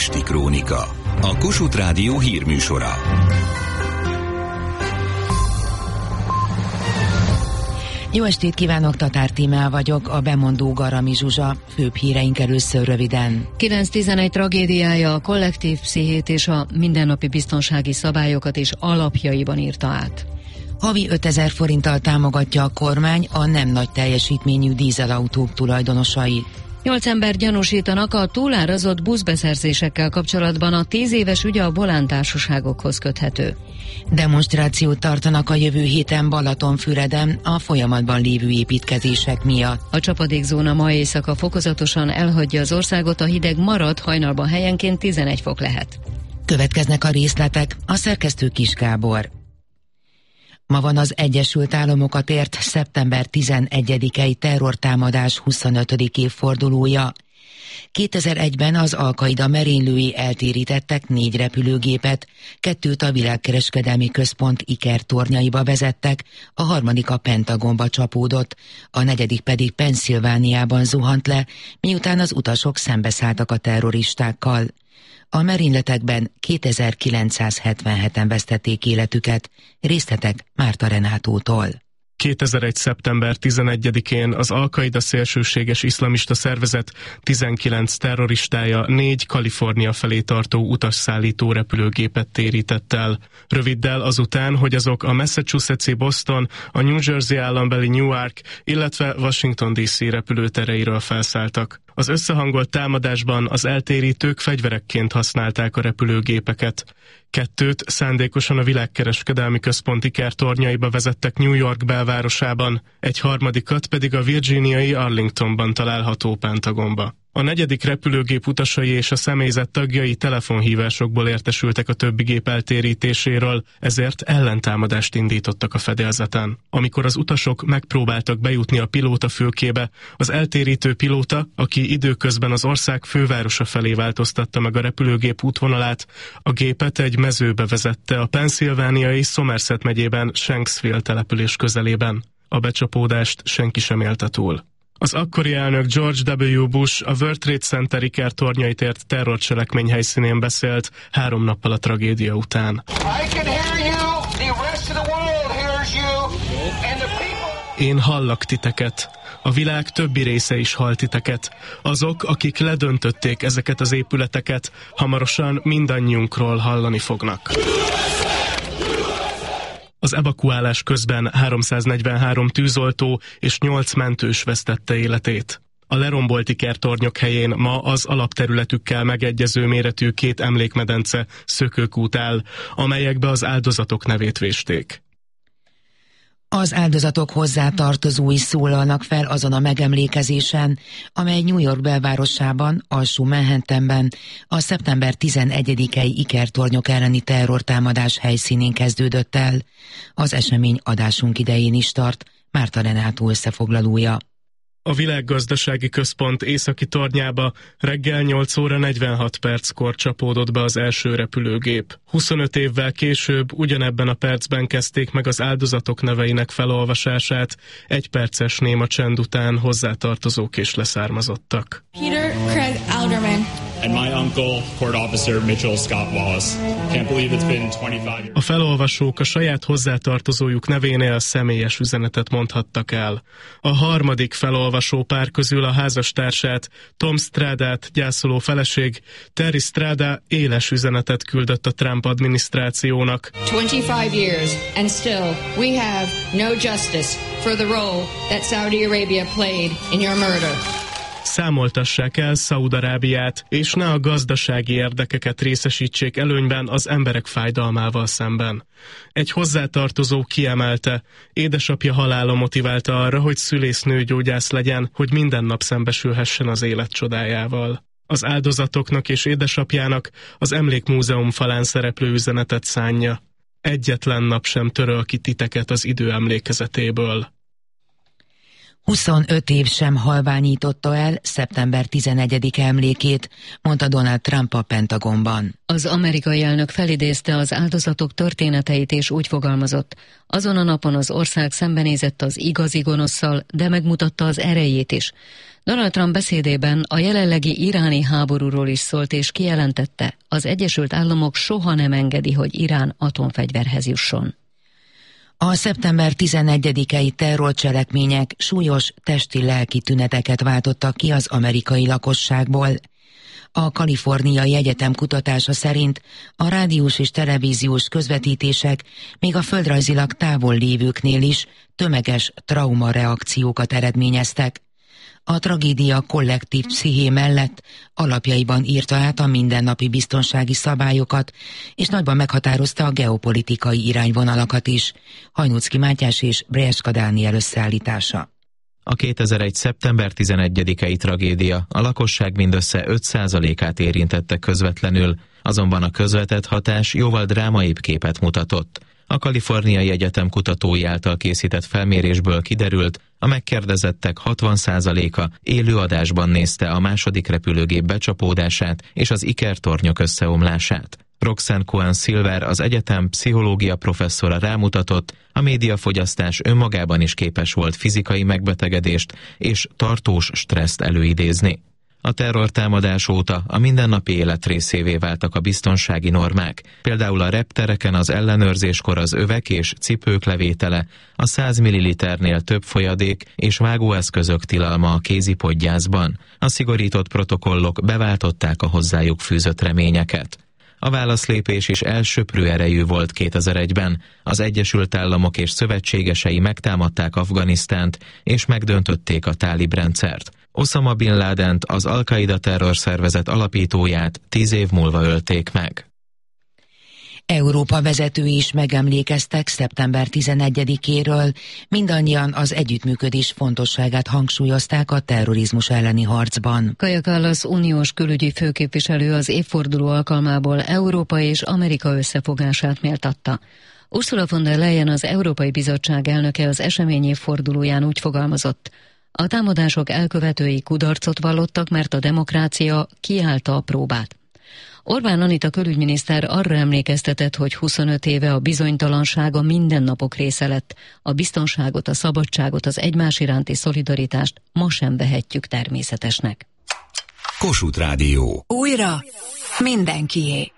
Esti Krónika, a Kossuth Rádió hírműsora. Jó estét kívánok, Tatár Tímea vagyok, a bemondó Garami Zsuzsa, főbb híreink először röviden. 9/11 tragédiája a kollektív pszichét és a mindennapi biztonsági szabályokat is alapjaiban írta át. Havi 5000 forinttal támogatja a kormány a nem nagy teljesítményű dízelautók tulajdonosait. 8 ember gyanúsítanak a túlárazott buszbeszerzésekkel kapcsolatban, a 10 éves ügye a Volán társaságokhoz köthető. Demonstrációt tartanak a jövő héten Balatonfüreden a folyamatban lévő építkezések miatt. A csapadékzóna ma éjszaka fokozatosan elhagyja az országot, a hideg marad, hajnalban helyenként 11 fok lehet. Következnek a részletek, a szerkesztő Kis Gábor. Ma van az Egyesült Államokat ért szeptember 11-i terrortámadás 25. évfordulója. 2001-ben az Al-Qaida merénylői eltérítettek 4 repülőgépet, 2 a világkereskedelmi központ ikertornyaiba vezettek, a 3. a Pentagonba csapódott, a 4. pedig Pennsylvániában zuhant le, miután az utasok szembeszálltak a terroristákkal. A merényletekben 2977-en vesztették életüket. Részletek Márta Renátótól. 2001. szeptember 11-én az Al-Qaida szélsőséges iszlamista szervezet 19 terroristája 4 Kalifornia felé tartó utasszállító repülőgépet térített el. Röviddel azután, hogy azok a Massachusetts-i Boston, a New Jersey állambeli Newark, illetve Washington DC repülőtereiről felszálltak. Az összehangolt támadásban az eltérítők fegyverekként használták a repülőgépeket. 2 szándékosan a világkereskedelmi központ ikertornyaiba vezettek New York belvárosában, egy 3. pedig a virginiai Arlingtonban található Pentagonba. A 4. repülőgép utasai és a személyzet tagjai telefonhívásokból értesültek a többi gép eltérítéséről, ezért ellentámadást indítottak a fedélzeten. Amikor az utasok megpróbáltak bejutni a pilótafülkébe, az eltérítő pilóta, aki időközben az ország fővárosa felé változtatta meg a repülőgép útvonalát, a gépet egy mezőbe vezette a Pennsylvániai Somerset megyében Shanksville település közelében. A becsapódást senki sem élte túl. Az akkori elnök George W. Bush a World Trade Center ikertornyait ért terrorcselekmény helyszínén beszélt 3 nappal a tragédia után. Én hallak titeket. A világ többi része is hall titeket. Azok, akik ledöntötték ezeket az épületeket, hamarosan mindannyiunkról hallani fognak. Az evakuálás közben 343 tűzoltó és 8 mentős vesztette életét. A lerombolt ikertornyok helyén ma az alapterületükkel megegyező méretű 2 emlékmedence, szökőkút áll, amelyekbe az áldozatok nevét vésték. Az áldozatok hozzátartozói szólalnak fel azon a megemlékezésen, amely New York belvárosában, alsó Manhattanben a szeptember 11-i ikertornyok elleni terrortámadás helyszínén kezdődött el. Az esemény adásunk idején is tart, Márta Renátó összefoglalója. A Világgazdasági Központ északi tornyába reggel 8 óra 46 perckor csapódott be az első repülőgép. 25 évvel később ugyanebben a percben kezdték meg az áldozatok neveinek felolvasását, 1 perces néma csend után hozzátartozók és leszármazottak. Peter Craig Alderman. And my uncle, Court Officer Mitchell Scott Wallace. Can't believe it's been 25 years. A felolvasók a saját hozzátartozójuk nevénél személyes üzenetet mondhattak el. A 3. felolvasó pár közül a házastársát, Tom Stradát gyászoló feleség, Terry Strada éles üzenetet küldött a Trump adminisztrációnak. 25 years and still we have no justice for the role that Saudi Arabia played in your murder. Számoltassák el Szaúd-Arábiát, és ne a gazdasági érdekeket részesítsék előnyben az emberek fájdalmával szemben. Egy hozzátartozó kiemelte, édesapja halála motiválta arra, hogy szülésznőgyógyász legyen, hogy minden nap szembesülhessen az élet csodájával. Az áldozatoknak és édesapjának az Emlékmúzeum falán szereplő üzenetet szánja. Egyetlen nap sem töröl ki titeket az idő emlékezetéből. 25 év sem halványította el szeptember 11 emlékét, mondta Donald Trump a Pentagonban. Az amerikai elnök felidézte az áldozatok történeteit és úgy fogalmazott: azon a napon az ország szembenézett az igazi gonoszszal, de megmutatta az erejét is. Donald Trump beszédében a jelenlegi iráni háborúról is szólt és kijelentette, az Egyesült Államok soha nem engedi, hogy Irán atomfegyverhez jusson. A szeptember 11-i terrorcselekmények súlyos testi-lelki tüneteket váltottak ki az amerikai lakosságból. A Kaliforniai Egyetem kutatása szerint a rádiós és televíziós közvetítések még a földrajzilag távol lévőknél is tömeges traumareakciókat eredményeztek. A tragédia kollektív psziché mellett alapjaiban írta át a mindennapi biztonsági szabályokat, és nagyban meghatározta a geopolitikai irányvonalakat is. Hajnóczky Mátyás és Brejska Dániel összeállítása. A 2001. szeptember 11-i tragédia a lakosság mindössze 5%-át érintette közvetlenül, azonban a közvetett hatás jóval drámaibb képet mutatott. A Kaliforniai Egyetem kutatói által készített felmérésből kiderült, a megkérdezettek 60%-a élő adásban nézte a második repülőgép becsapódását és az ikertornyok összeomlását. Roxanne Cohen-Silver, az egyetem pszichológia professzora rámutatott, a médiafogyasztás önmagában is képes volt fizikai megbetegedést és tartós stresszt előidézni. A terrortámadás óta a mindennapi élet részévé váltak a biztonsági normák, például a reptereken az ellenőrzéskor az övek és cipők levétele, a 100 ml-nél több folyadék és vágóeszközök tilalma a kézipodgyászban. A szigorított protokollok beváltották a hozzájuk fűzött reményeket. A válaszlépés is elsöprő erejű volt 2001-ben. Az Egyesült Államok és szövetségesei megtámadták Afganisztánt és megdöntötték a tálib rendszert. Osama Bin Ladent, az Al-Qaida terrorszervezet alapítóját 10 év múlva ölték meg. Európa vezetői is megemlékeztek szeptember 11-éről, mindannyian az együttműködés fontosságát hangsúlyozták a terrorizmus elleni harcban. Kaja Kallas uniós külügyi főképviselő az évforduló alkalmából Európa és Amerika összefogását méltatta. Ursula von der Leyen, az Európai Bizottság elnöke az esemény évfordulóján úgy fogalmazott: a támadások elkövetői kudarcot vallottak, mert a demokrácia kiállta a próbát. Orbán Anita külügyminiszter arra emlékeztetett, hogy 25 éve a bizonytalanság a mindennapok része lett. A biztonságot, a szabadságot, az egymás iránti szolidaritást ma sem vehetjük természetesnek. Kossuth Rádió. Újra mindenkié.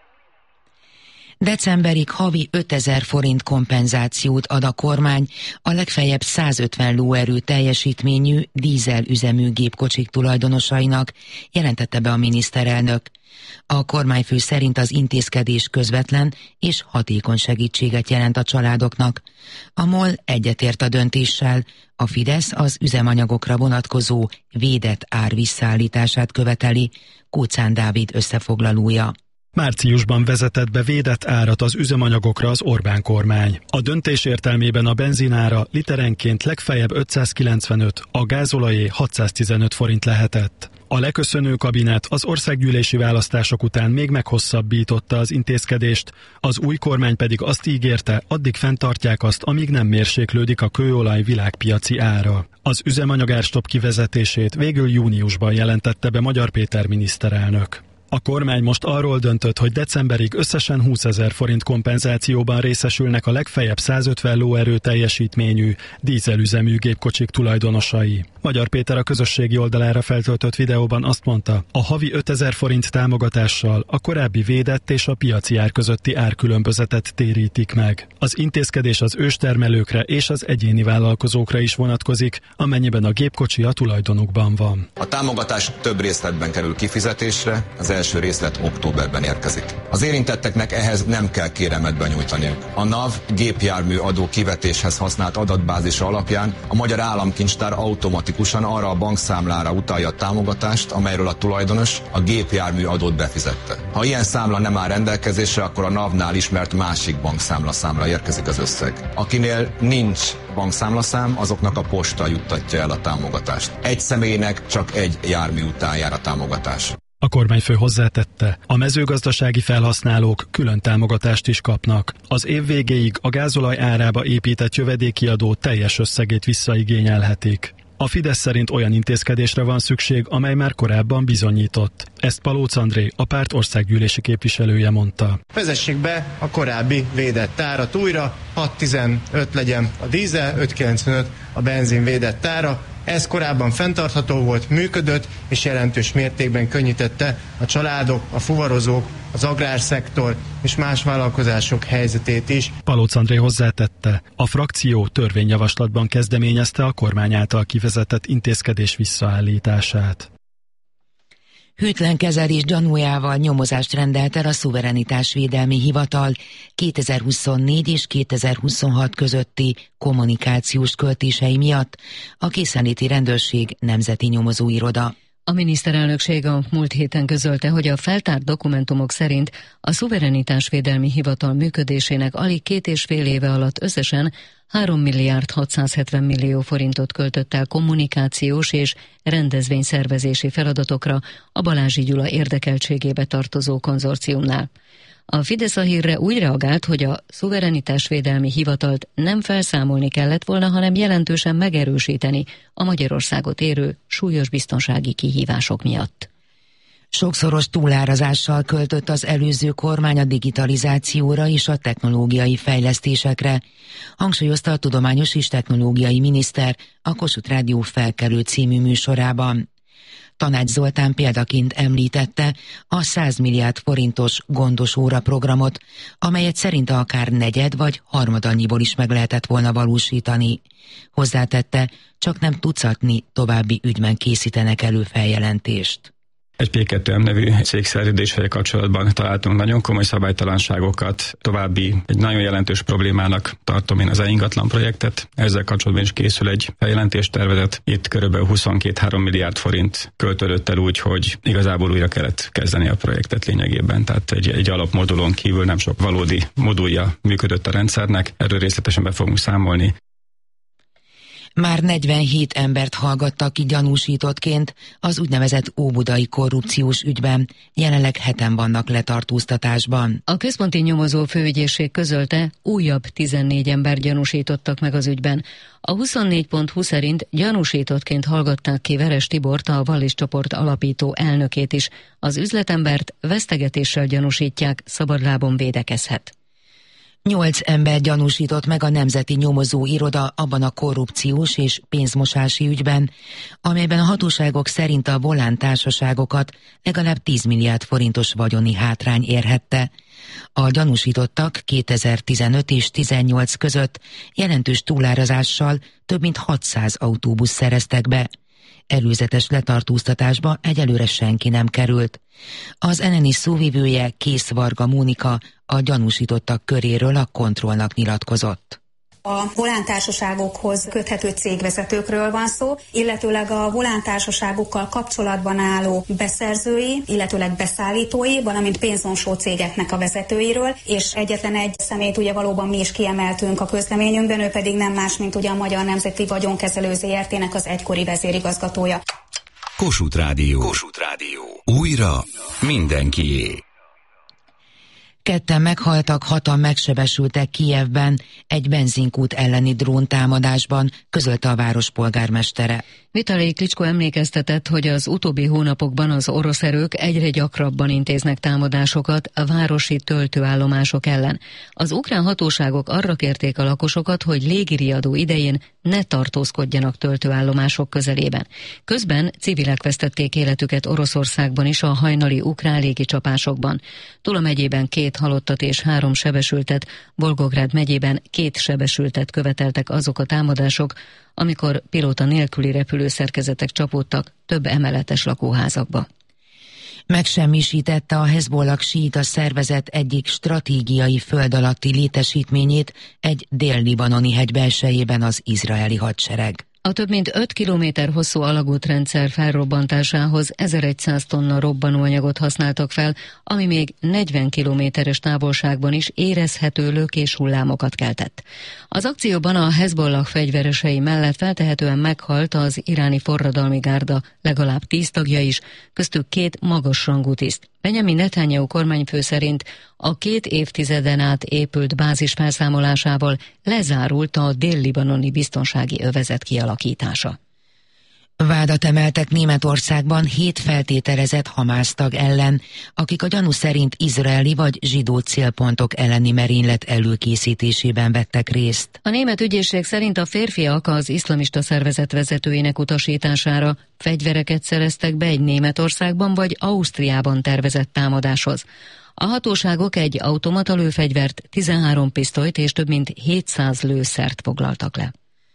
Decemberig havi 5000 forint kompenzációt ad a kormány a legfeljebb 150 lóerő teljesítményű dízelüzemű gépkocsik tulajdonosainak, jelentette be a miniszterelnök. A kormányfő szerint az intézkedés közvetlen és hatékony segítséget jelent a családoknak. A MOL egyetért a döntéssel, a Fidesz az üzemanyagokra vonatkozó védett ár visszaállítását követeli. Kóczán Dávid összefoglalója. Márciusban vezetett be védett árat az üzemanyagokra az Orbán kormány. A döntés értelmében a benzinára literenként legfeljebb 595, a gázolajé 615 forint lehetett. A leköszönő kabinet az országgyűlési választások után még meghosszabbította az intézkedést, az új kormány pedig azt ígérte, addig fenntartják azt, amíg nem mérséklődik a kőolaj világpiaci ára. Az üzemanyagárstop kivezetését végül júniusban jelentette be Magyar Péter miniszterelnök. A kormány most arról döntött, hogy decemberig összesen 20 000 forint kompenzációban részesülnek a legfeljebb 150 lóerő teljesítményű dízelüzemű gépkocsik tulajdonosai. Magyar Péter a közösségi oldalára feltöltött videóban azt mondta, a havi 5000 forint támogatással a korábbi védett és a piaci ár közötti árkülönbözetet térítik meg. Az intézkedés az őstermelőkre és az egyéni vállalkozókra is vonatkozik, amennyiben a gépkocsi a tulajdonukban van. A támogatás több részletben kerül kifizetésre, az első részlet októberben érkezik. Az érintetteknek ehhez nem kell kéremet benyújtaniuk. A NAV gépjármű adó kivetéshez használt adatbázisa alapján a Magyar Államkincstár automatikusan arra a bankszámlára utalja a támogatást, amelyről a tulajdonos a gépjármű adót befizette. Ha ilyen számla nem áll rendelkezésre, akkor a NAV-nál ismert másik bankszámla érkezik az összeg. Akinél nincs bankszámlaszám, azoknak a posta juttatja el a támogatást. Egy személynek csak egy jármű után jár a támogatás. A kormányfő hozzátette, a mezőgazdasági felhasználók külön támogatást is kapnak. Az év végéig a gázolaj árába épített jövedéki adó teljes összegét visszaigényelhetik. A Fidesz szerint olyan intézkedésre van szükség, amely már korábban bizonyított. Ezt Palóc André, a párt országgyűlési képviselője mondta. Vezessék be a korábbi védett tárat újra, 6,15 legyen a dízel, 5,95 a benzin védett tára. Ez korábban fenntartható volt, működött, és jelentős mértékben könnyítette a családok, a fuvarozók, az agrárszektor és más vállalkozások helyzetét is. Palóc André hozzátette, a frakció törvényjavaslatban kezdeményezte a kormány által kivezetett intézkedés visszaállítását. Hűtlen kezelés gyanújával nyomozást rendelt el a Szuverenitásvédelmi Hivatal 2024 és 2026 közötti kommunikációs költései miatt a Készenléti Rendőrség Nemzeti Nyomozóiroda. A miniszterelnökség a múlt héten közölte, hogy a feltárt dokumentumok szerint a Szuverenitásvédelmi Hivatal működésének alig 2,5 éve alatt összesen 3 milliárd 670 millió forintot költött el kommunikációs és rendezvényszervezési feladatokra a Balázsi Gyula érdekeltségébe tartozó konzorciumnál. A Fidesz a hírre úgy reagált, hogy a Szuverenitásvédelmi Hivatalt nem felszámolni kellett volna, hanem jelentősen megerősíteni a Magyarországot érő súlyos biztonsági kihívások miatt. Sokszoros túlárazással költött az előző kormány a digitalizációra és a technológiai fejlesztésekre, hangsúlyozta a tudományos és technológiai miniszter a Kossuth Rádió Felkelő című műsorában. Tanács Zoltán példaként említette a 100 milliárd forintos gondos óra programot, amelyet szerinte akár negyed vagy harmadannyiból is meg lehetett volna valósítani. Hozzátette, csak nem tucatnyi további ügyben készítenek elő feljelentést. Egy P2M nevű cégszerződéssel kapcsolatban találtunk nagyon komoly szabálytalanságokat. További egy nagyon jelentős problémának tartom én az e-ingatlan projektet. Ezzel kapcsolatban is készül egy feljelentéstervezet. Itt körülbelül 22-3 milliárd forint költődött el úgy, hogy igazából újra kellett kezdeni a projektet lényegében. Tehát egy alapmodulon kívül nem sok valódi modulja működött a rendszernek. Erről részletesen be fogunk számolni. Már 47 embert hallgattak ki gyanúsítottként az úgynevezett óbudai korrupciós ügyben, jelenleg 7-en vannak letartóztatásban. A központi nyomozó főügyészség közölte, újabb 14 ember gyanúsítottak meg az ügyben. A 24.20 szerint gyanúsítottként hallgatták ki Veres Tibort, a Wallis csoport alapító elnökét is. Az üzletembert vesztegetéssel gyanúsítják, szabadlábon védekezhet. 8 ember gyanúsított meg a Nemzeti Nyomozóiroda abban a korrupciós és pénzmosási ügyben, amelyben a hatóságok szerint a Volán társaságokat legalább 10 milliárd forintos vagyoni hátrány érhette. A gyanúsítottak 2015 és 2018 között jelentős túlárazással több mint 600 autóbusz szereztek be. Előzetes letartóztatásba egyelőre senki nem került. Az NNI szóvivője Kész Varga Mónika a gyanúsítottak köréről a Kontrollnak nyilatkozott. A volántársaságokhoz köthető cégvezetőkről van szó, illetőleg a volántársaságokkal kapcsolatban álló beszerzői, illetőleg beszállítói, valamint pénzmosó cégeknek a vezetőiről, és egyetlen egy személyt ugye valóban mi is kiemeltünk a közleményünkben, ő pedig nem más, mint ugye a Magyar Nemzeti Vagyonkezelő Zrt.-nek az egykori vezérigazgatója. Kossuth Rádió. Kossuth Rádió. Újra mindenkié. 2 meghaltak, 6-an megsebesültek Kijevben egy benzinkút elleni dróntámadásban, közölte a város polgármestere. Vitalij Klitschko emlékeztetett, hogy az utóbbi hónapokban az orosz erők egyre gyakrabban intéznek támadásokat a városi töltőállomások ellen. Az ukrán hatóságok arra kérték a lakosokat, hogy légiriadó idején ne tartózkodjanak töltőállomások közelében. Közben civilek vesztették életüket Oroszországban is a hajnali ukrán légicsapásokban. Tula megyében 2 halottat és 3 sebesültet, Volgográd megyében 2 sebesültet követeltek azok a támadások, amikor pilóta nélküli repülőszerkezetek csapódtak több emeletes lakóházakba. Megsemmisítette a Hezbollah síita szervezet egyik stratégiai föld alatti létesítményét egy dél-libanoni hegy belsejében az izraeli hadsereg. A több mint 5 kilométer hosszú alagútrendszer felrobbantásához 1100 tonna robbanóanyagot használtak fel, ami még 40 kilométeres távolságban is érezhető lökés hullámokat keltett. Az akcióban a Hezbollah fegyveresei mellett feltehetően meghalt az iráni forradalmi gárda legalább 10 tagja is, köztük 2 magasrangú tiszt. Benjamin Netanyahu kormányfő szerint a 2 évtizeden át épült bázis felszámolásával lezárult a dél-libanoni biztonsági övezet kialakítása. Vádat emeltek Németországban 7 feltételezett Hamász tag ellen, akik a gyanú szerint izraeli vagy zsidó célpontok elleni merénylet előkészítésében vettek részt. A német ügyészség szerint a férfiak az iszlamista szervezet vezetőjének utasítására fegyvereket szereztek be egy Németországban vagy Ausztriában tervezett támadáshoz. A hatóságok egy automata lőfegyvert, 13 pisztolyt és több mint 700 lőszert foglaltak le.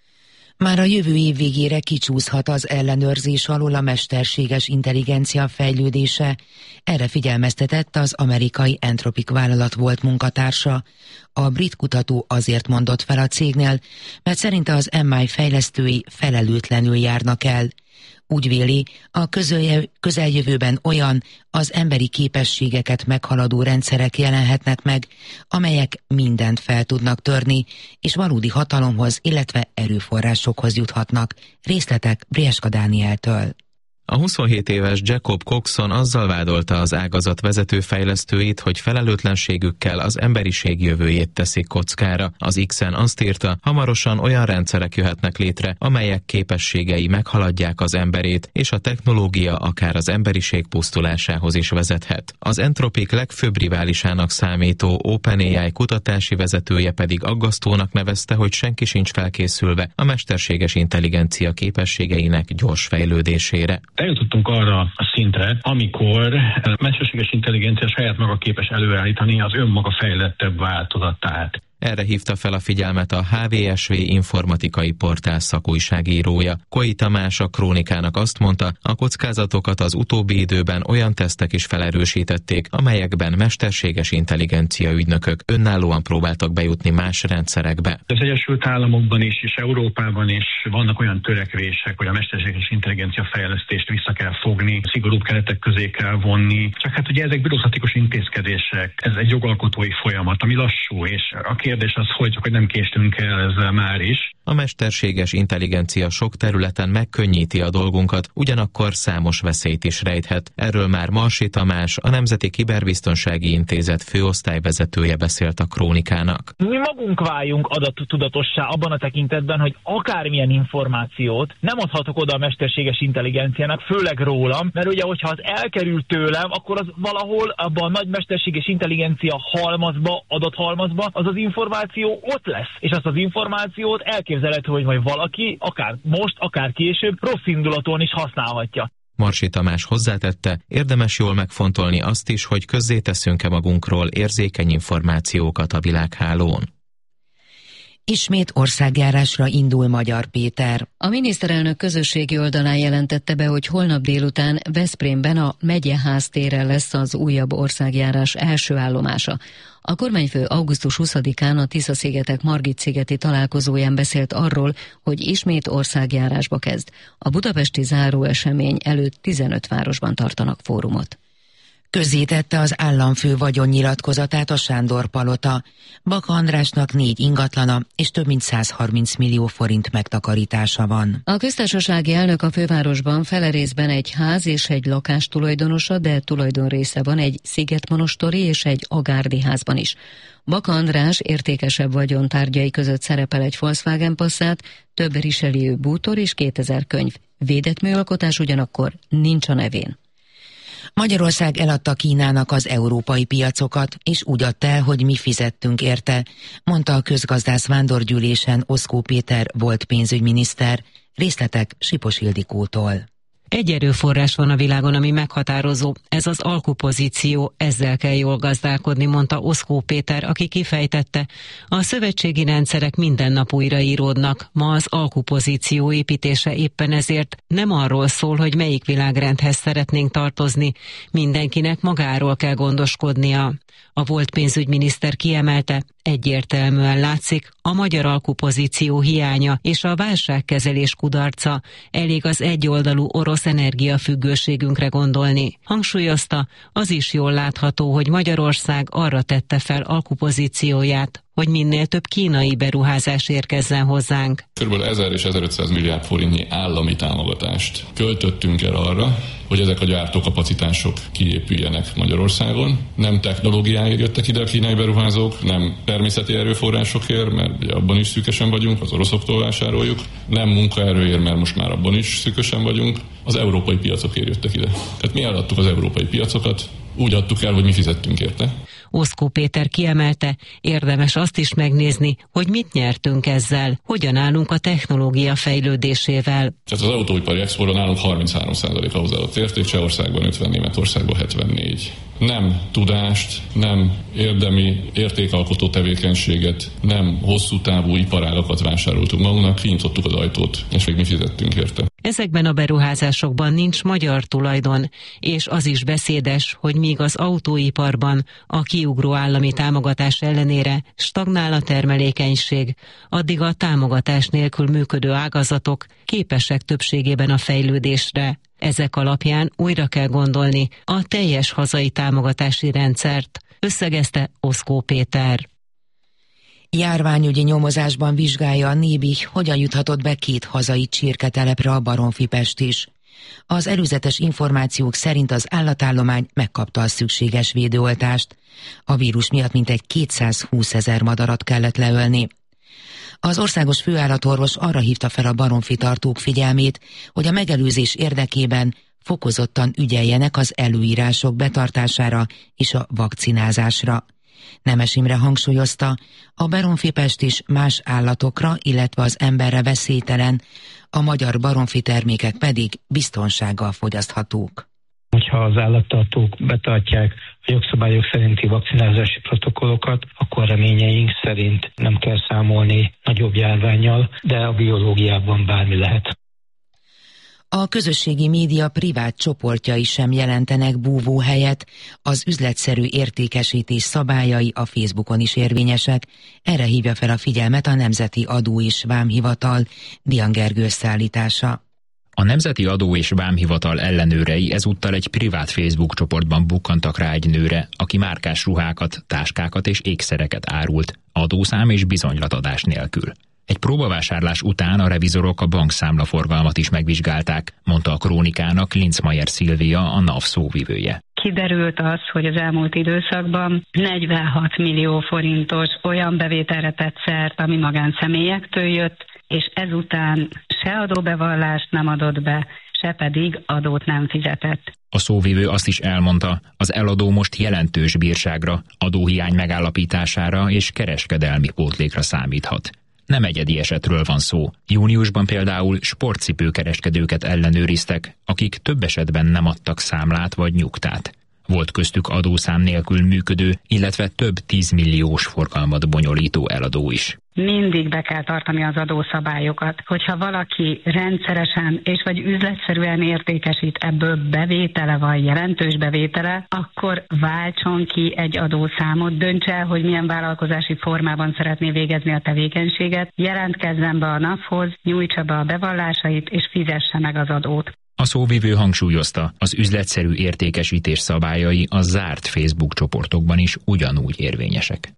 Már a jövő év végére kicsúszhat az ellenőrzés alól a mesterséges intelligencia fejlődése. Erre figyelmeztetett az amerikai Anthropic vállalat volt munkatársa. A brit kutató azért mondott fel a cégnél, mert szerinte az MI fejlesztői felelőtlenül járnak el. Úgy véli, a közeljövőben olyan, az emberi képességeket meghaladó rendszerek jelenhetnek meg, amelyek mindent fel tudnak törni, és valódi hatalomhoz, illetve erőforrásokhoz juthatnak. Részletek Brieska Dánieltől. A 27 éves Jacob Coxon azzal vádolta az ágazat vezető fejlesztőit, hogy felelőtlenségükkel az emberiség jövőjét teszik kockára. Az X-en azt írta, hamarosan olyan rendszerek jöhetnek létre, amelyek képességei meghaladják az emberét, és a technológia akár az emberiség pusztulásához is vezethet. Az Anthropic legfőbb riválisának számító OpenAI kutatási vezetője pedig aggasztónak nevezte, hogy senki sincs felkészülve a mesterséges intelligencia képességeinek gyors fejlődésére. Eljutottunk arra a szintre, amikor a mesterséges intelligencia saját maga képes előállítani az önmaga fejlettebb változatát. Erre hívta fel a figyelmet a HVSV informatikai portál szakújságírója. Koi Tamás a Krónikának azt mondta, a kockázatokat az utóbbi időben olyan tesztek is felerősítették, amelyekben mesterséges intelligencia ügynökök önállóan próbáltak bejutni más rendszerekbe. Az Egyesült Államokban is és Európában is vannak olyan törekvések, hogy a mesterséges intelligencia fejlesztést vissza kell fogni, szigorúbb keretek közé kell vonni. Csak hát ugye ezek bürokratikus intézkedések, ez egy jogalkotói folyamat, ami lassú, és a kérdés az, hogy nem késtünk el ezzel már is. A mesterséges intelligencia sok területen megkönnyíti a dolgunkat, ugyanakkor számos veszélyt is rejthet. Erről már Marsi Tamás, a Nemzeti Kiberbiztonsági Intézet főosztályvezetője beszélt a Krónikának. Mi magunk váljunk adattudatossá abban a tekintetben, hogy akármilyen információt nem adhatok oda a mesterséges intelligenciának, főleg rólam, mert ugye, hogyha az elkerül tőlem, akkor az valahol abban a nagy mesterséges intelligencia halmazba, adathalmazba, az információ ott lesz, és azt az információt elképzelhető, hogy majd valaki, akár most, akár később, rossz indulaton is használhatja. Marsi Tamás hozzátette, érdemes jól megfontolni azt is, hogy közzéteszünk-e magunkról érzékeny információkat a világhálón. Ismét országjárásra indul Magyar Péter. A miniszterelnök közösségi oldalán jelentette be, hogy holnap délután Veszprémben a Megyeház téren lesz az újabb országjárás első állomása. A kormányfő augusztus 20-án a Tisza-szigetek Margit-szigeti találkozóján beszélt arról, hogy ismét országjárásba kezd. A budapesti záróesemény előtt 15 városban tartanak fórumot. Közzétette az államfő vagyonnyilatkozatát a Sándor Palota. Baka Andrásnak 4 ingatlana és több mint 130 millió forint megtakarítása van. A köztársasági elnök a fővárosban fele részben egy ház és egy lakás tulajdonosa, de tulajdonrésze van egy szigetmonostori és egy agárdi házban is. Baka András értékesebb vagyontárgyai között szerepel egy Volkswagen Passat, több Richelieu bútor és 2000 könyv. Védett műalkotás ugyanakkor nincs a nevén. Magyarország eladta Kínának az európai piacokat, és úgy adta el, hogy mi fizettünk érte, mondta a közgazdász vándorgyűlésen Oszkó Péter volt pénzügyminiszter. Részletek Sipos Ildikótól. Egy erőforrás van a világon, ami meghatározó, ez az alkupozíció, ezzel kell jól gazdálkodni, mondta Oszkó Péter, aki kifejtette, a szövetségi rendszerek minden nap újraíródnak, ma az alkupozíció építése éppen ezért nem arról szól, hogy melyik világrendhez szeretnénk tartozni, mindenkinek magáról kell gondoskodnia. A volt pénzügyminiszter kiemelte, egyértelműen látszik a magyar alkupozíció hiánya és a válságkezelés kudarca, elég az egyoldalú orosz energiafüggőségünkre gondolni. Hangsúlyozta, az is jól látható, hogy Magyarország arra tette fel alkupozícióját, hogy minél több kínai beruházás érkezzen hozzánk. Körülbelül 1000 és 1500 milliárd forintnyi állami támogatást költöttünk el arra, hogy ezek a gyártókapacitások kiépüljenek Magyarországon. Nem technológiáért jöttek ide a kínai beruházók, nem természeti erőforrásokért, mert abban is szűkösen vagyunk, az oroszoktól vásároljuk, nem munkaerőért, mert most már abban is szűkösen vagyunk, az európai piacokért jöttek ide. Tehát mi eladtuk az európai piacokat, úgy adtuk el, hogy mi fizettünk érte. Oszkó Péter kiemelte, érdemes azt is megnézni, hogy mit nyertünk ezzel, hogyan állunk a technológia fejlődésével. Tehát az autóipari exporton nálunk 33% a hozzáadott érték, Csehországban 50, Németországban 74. Nem tudást, nem érdemi értékalkotó tevékenységet, nem hosszú távú iparágakat vásároltunk magunknak, kinyitottuk az ajtót, és még mi fizettünk érte. Ezekben a beruházásokban nincs magyar tulajdon, és az is beszédes, hogy míg az autóiparban a kiugró állami támogatás ellenére stagnál a termelékenység, addig a támogatás nélkül működő ágazatok képesek többségében a fejlődésre. Ezek alapján újra kell gondolni a teljes hazai támogatási rendszert, összegezte Oszkó Péter. Járványügyi nyomozásban vizsgálja a NÉBIH, hogyan juthatott be 2 hazai csirketelepre a Baromfi-Pest is. Az előzetes információk szerint az állatállomány megkapta a szükséges védőoltást. A vírus miatt mintegy 220 000 madarat kellett leölni. Az országos főállatorvos arra hívta fel a baromfi tartók figyelmét, hogy a megelőzés érdekében fokozottan ügyeljenek az előírások betartására és a vakcinázásra. Nemes Imre hangsúlyozta, a Baromfi-Pest is más állatokra, illetve az emberre veszélytelen, a magyar baromfi termékek pedig biztonsággal fogyaszthatók. Hogyha az állattartók betartják a jogszabályok szerinti vakcinázási protokollokat, akkor reményeink szerint nem kell számolni nagyobb járvánnyal, de a biológiában bármi lehet. A közösségi média privát csoportjai sem jelentenek búvóhelyet, az üzletszerű értékesítés szabályai a Facebookon is érvényesek, erre hívja fel a figyelmet a Nemzeti Adó és Vámhivatal, Dian Gergő összeállítása. A Nemzeti Adó és Vámhivatal ellenőrei ezúttal egy privát Facebook csoportban bukkantak rá egy nőre, aki márkás ruhákat, táskákat és ékszereket árult, adószám és bizonylatadás nélkül. Egy próbavásárlás után a revizorok a bankszámlaforgalmat is megvizsgálták, mondta a Krónikának Linzmeier Szilvia, a NAV szóvivője. Kiderült az, hogy az elmúlt időszakban 46 millió forintos olyan bevételre tett szert, ami magánszemélyektől jött, és ezután se adóbevallást nem adott be, se pedig adót nem fizetett. A szóvivő azt is elmondta, az eladó most jelentős bírságra, adóhiány megállapítására és kereskedelmi pótlékra számíthat. Nem egyedi esetről van szó. Júniusban például sportcipőkereskedőket ellenőriztek, akik több esetben nem adtak számlát vagy nyugtát. Volt köztük adószám nélkül működő, illetve több 10 milliós forgalmat bonyolító eladó is. Mindig be kell tartani az adószabályokat. Hogyha valaki rendszeresen és vagy üzletszerűen értékesít, ebből bevétele van, jelentős bevétele, akkor váltson ki egy adószámot, döntse el, hogy milyen vállalkozási formában szeretné végezni a tevékenységet, jelentkezzen be a NAV-hoz, nyújtsa be a bevallásait és fizesse meg az adót. A szóvivő hangsúlyozta, az üzletszerű értékesítés szabályai a zárt Facebook csoportokban is ugyanúgy érvényesek.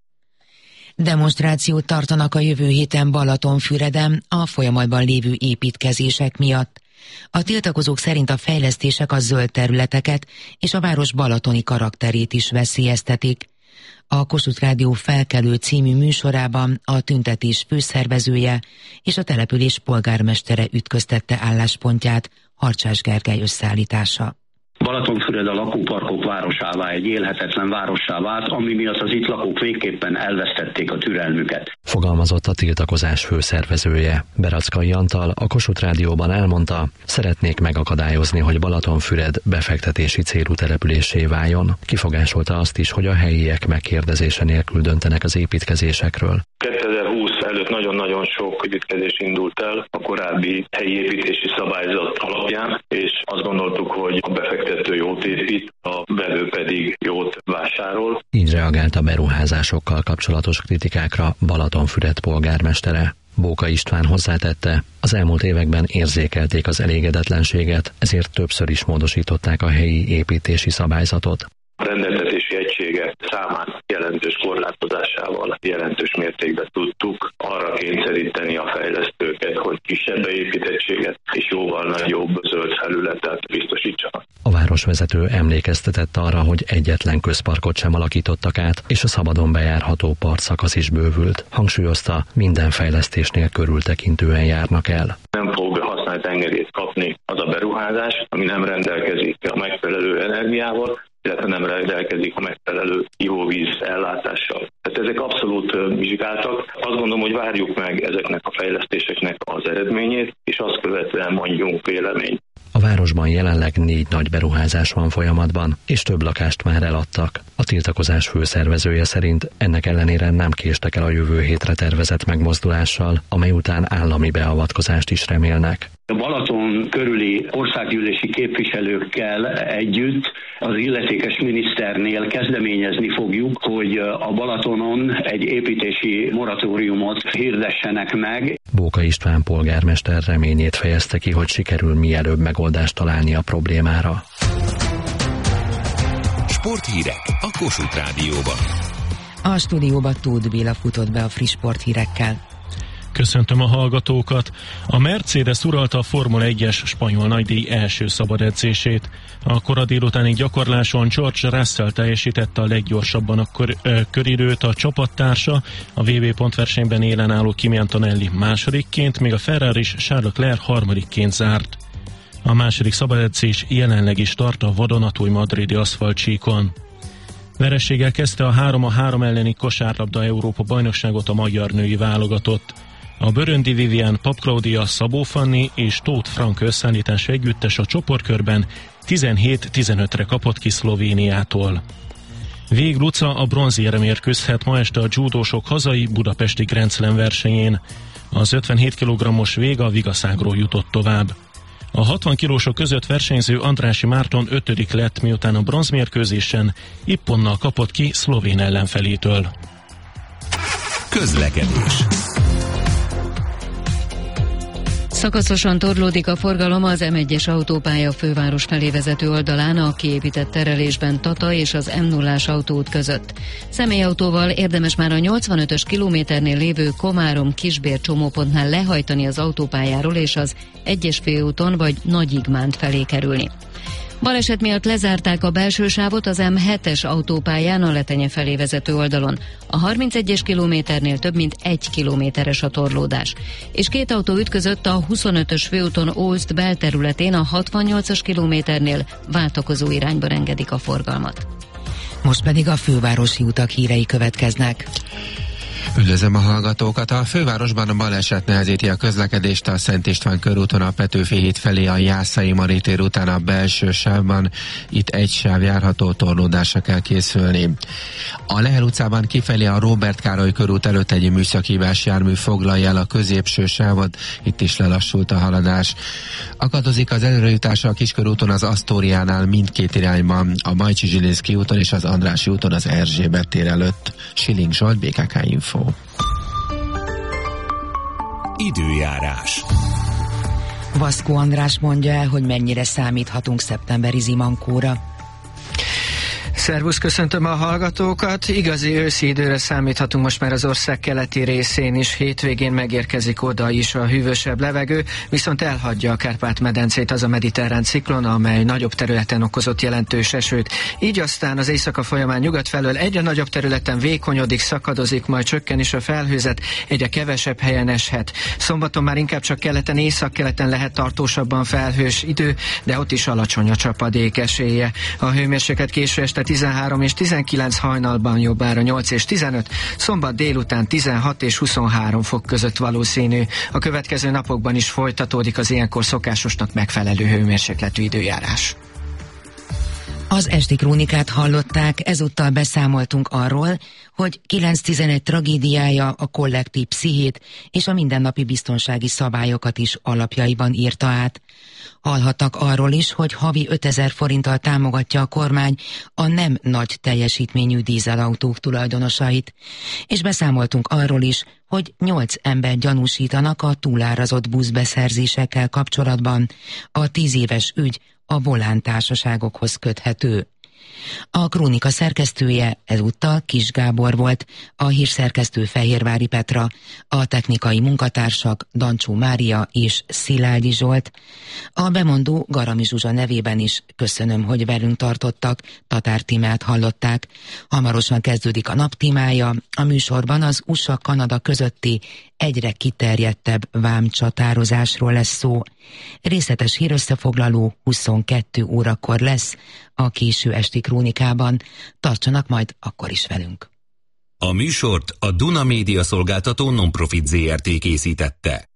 Demonstrációt tartanak a jövő héten Balatonfüreden a folyamatban lévő építkezések miatt. A tiltakozók szerint a fejlesztések a zöld területeket és a város balatoni karakterét is veszélyeztetik. A Kossuth Rádió Felkelő című műsorában a tüntetés főszervezője és a település polgármestere ütköztette álláspontját, Harcsás Gergely összeállítása. Balatonfüred a lakóparkok városává, egy élhetetlen várossá vált, ami miatt az itt lakók végképpen elvesztették a türelmüket. Fogalmazott a tiltakozás főszervezője. Berackai Antal a Kossuth Rádióban elmondta, szeretnék megakadályozni, hogy Balatonfüred befektetési célú településé váljon. Kifogásolta azt is, hogy a helyiek megkérdezése nélkül döntenek az építkezésekről. 2020 előtt nagyon-nagyon sok építkezés indult el a korábbi helyi építési szabályzat alapján, és azt gondoltuk, hogy a befektető jót épít, a vevő pedig jót vásárol. Így reagált a beruházásokkal kapcsolatos kritikákra Balatonfüred polgármestere. Bóka István hozzátette, az elmúlt években érzékelték az elégedetlenséget, ezért többször is módosították a helyi építési szabályzatot. A rendeltetési egység költségek számát jelentős korlátozásával jelentős mértékben tudtuk arra kényszeríteni a fejlesztőket, hogy kisebb beépítettséget és jóval nagyobb zöld felületet biztosítsanak. A városvezető emlékeztetett arra, hogy egyetlen közparkot sem alakítottak át, és a szabadon bejárható partszakasz is bővült. Hangsúlyozta, minden fejlesztésnél körültekintően járnak el. Nem fog használt engedélyt kapni az a beruházás, ami nem rendelkezik a megfelelő energiával, illetve nem rendelkezik a megfelelő ivóvíz ellátással. Tehát ezek abszolút vizsgáltak. Azt gondolom, hogy várjuk meg ezeknek a fejlesztéseknek az eredményét, és azt követően mondjunk véleményt. A városban jelenleg 4 nagy beruházás van folyamatban, és több lakást már eladtak. A tiltakozás főszervezője szerint ennek ellenére nem késtek el a jövő hétre tervezett megmozdulással, amely után állami beavatkozást is remélnek. A Balaton körüli országgyűlési képviselőkkel együtt az illetékes miniszternél kezdeményezni fogjuk, hogy a Balatonon egy építési moratóriumot hirdessenek meg. Bóka István polgármester reményét fejezte ki, hogy sikerül mielőbb megoldást találni a problémára. Sporthírek a Kossuth Rádióban. A stúdióba Tóth Béla futott be a friss sporthírekkel. Köszöntöm a hallgatókat! A Mercedes uralta a Formula 1-es spanyol nagydíj első szabad edzését. A kora délutáni gyakorláson George Russell teljesítette a leggyorsabban a köridőt, a csapattársa a VB pontversenyben élen álló Kimi Antonelli másodikként, míg a Ferraris Charles Leclerc harmadikként zárt. A második szabad edzés jelenleg is tart a vadonatúj madridi aszfaltcsíkon. Vereséggel kezdte a 3-3 elleni kosárlabda Európa bajnokságot a magyar női válogatott. A Böröndi Vivian, Pap Claudia, Szabó Fanni és Tóth Frank összeállítása együttes a csoportkörben 17-15-re kapott ki Szlovéniától. Vég Luca a bronzérre mérkőzhet ma este a judósok hazai budapesti Grand Slam versenyén. Az 57 kg-os Vég a vigaszágról jutott tovább. A 60 kilósok között versenyző Andrássy Márton 5. lett, miután a bronzmérkőzésen ipponnal kapott ki szlovén ellenfelétől. Közlekedés. Szakaszosan torlódik a forgalom az M1-es autópálya főváros felé vezető oldalán a kiépített terelésben Tata és az M0-ás autóút között. Személyautóval érdemes már a 85-ös kilométernél lévő Komárom-Kisbér csomópontnál lehajtani az autópályáról és az 1-es főúton vagy Nagyigmánt felé kerülni. Baleset miatt lezárták a belső sávot az M7-es autópályán a Letenye felé vezető oldalon. A 31-es kilométernél több mint 1 kilométeres a torlódás. És 2 autó ütközött a 25-ös főúton Ózd belterületén a 68-as kilométernél váltakozó irányban engedik a forgalmat. Most pedig a fővárosi utak hírei következnek. Üdvözlöm a hallgatókat! A fővárosban a baleset nehezíti a közlekedést a Szent István körúton a Petőfi híd felé a Jászai Mari tér után a belső sávban. Itt egy sáv járható, torlódásra kell készülni. A Lehel utcában kifelé a Róbert Károly körút előtt egy műszakhibás jármű foglalja el a középső sávot, itt is lelassult a haladás. Akadozik az előrejutás a Kiskörúton az Asztóriánál mindkét irányban, a Bajcsi Zsilinszky úton és az Andrássy úton az Erzsébet tér előtt. Schilling Zsolt, BKK Info. Időjárás. Vaszkó András mondja el, hogy mennyire számíthatunk szeptemberi zimankóra. Szervusz, köszöntöm a hallgatókat. Igazi őszi időre számíthatunk most már az ország keleti részén is. Hétvégén megérkezik oda is a hűvösebb levegő, viszont elhagyja a Kárpát-medencét az a mediterrán ciklon, amely nagyobb területen okozott jelentős esőt. Így aztán az éjszaka folyamán nyugat felől egyre nagyobb területen vékonyodik, szakadozik, majd csökken is a felhőzet, egyre kevesebb helyen eshet. Szombaton már inkább csak keleten, északkeleten lehet tartósabban felhős idő, de ott is alacsony a csapadék esélye. A hőmérséklet késő este 13 és 19, hajnalban jobbára 8 és 15, szombat délután 16 és 23 fok között valószínű. A következő napokban is folytatódik az ilyenkor szokásosnak megfelelő hőmérsékletű időjárás. Az esti krónikát hallották, ezúttal beszámoltunk arról, hogy 9-11 tragédiája a kollektív pszichét és a mindennapi biztonsági szabályokat is alapjaiban írta át. Hallhattak arról is, hogy havi 5000 forinttal támogatja a kormány a nem nagy teljesítményű dízelautók tulajdonosait. És beszámoltunk arról is, hogy 8 ember gyanúsítanak a túlárazott buszbeszerzésekkel kapcsolatban. A 10 éves ügy a Volán társaságokhoz köthető. A krónika szerkesztője ezúttal Kis Gábor volt, a hírszerkesztő Fehérvári Petra, a technikai munkatársak Dancsó Mária és Szilágyi Zsolt. A bemondó Garami Zsuzsa nevében is köszönöm, hogy velünk tartottak, Tatár Tímát hallották. Hamarosan kezdődik a Nap témája, a műsorban az USA-Kanada közötti egyre kiterjedtebb vámcsatározásról lesz szó. Részletes hírösszefoglaló 22 órakor lesz a késő esti krónikában. Tartsanak majd akkor is velünk. A műsort a Duna Média Szolgáltató Non-Profit Zrt. Készítette.